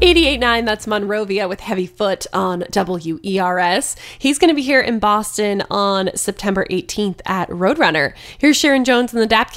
88.9, that's Monrovia with Heavy Foot on WERS. He's going to be here in Boston on September 18th at Roadrunner. Here's Sharon Jones and the Dap